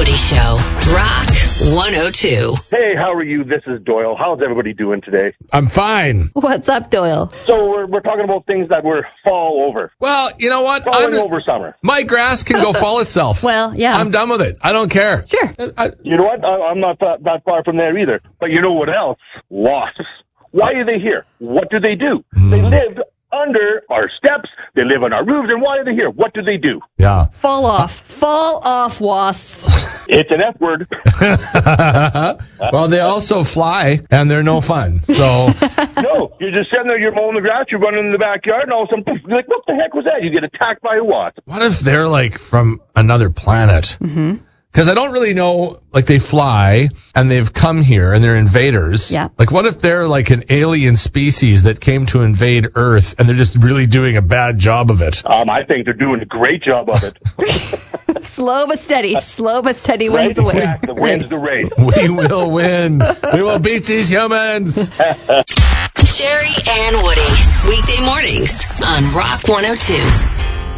Woody Show. Rock 102. Hey, how are you? This is Doyle. How's everybody doing today? I'm fine. What's up, Doyle? So we're talking about things that were fall over. Well, you know what? Falling over summer. My grass can go fall itself. Well, yeah. I'm done with it. I don't care. Sure. You know what? I'm not that far from there either. But you know what else? Wasps. Why are they here? What do they do? They live under our steps. They live on our roofs. And why are they here? What do they do? Yeah. Fall off, wasps. It's an F word. Well, they also fly, and they're no fun. So No, you're just sitting there, you're mowing the grass, you're running in the backyard, and all of a sudden, poof, you're like, what the heck was that? You get attacked by a wasp. what if they're like from another planet? Because I don't really know, like they fly and they've come here and they're invaders. Yeah. Like what if they're like an alien species that came to invade Earth and they're just really doing a bad job of it? I think they're doing a great job of it. Slow but steady wins the way. Exactly. Wins the race. We will win. We will beat these humans. Sherry and Woody. Weekday mornings on Rock 102.